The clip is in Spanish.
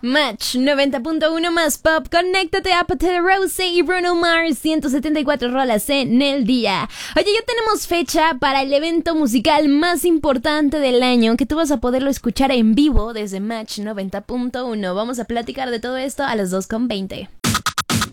Match 90.1 más pop. Conéctate a Patera Rose y Bruno Mars. 174 rolas en el día. Oye, ya tenemos fecha para el evento musical más importante del año, que tú vas a poderlo escuchar en vivo desde Match 90.1. Vamos a platicar de todo esto a las 2:20.